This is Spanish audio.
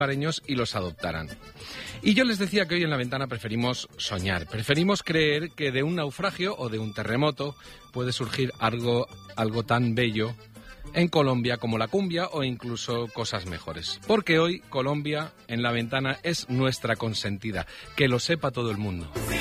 y los adoptaran. Y yo les decía que hoy en La Ventana preferimos soñar, preferimos creer que de un naufragio o de un terremoto puede surgir algo tan bello en Colombia como la cumbia o incluso cosas mejores. Porque hoy Colombia en La Ventana es nuestra consentida, que lo sepa todo el mundo.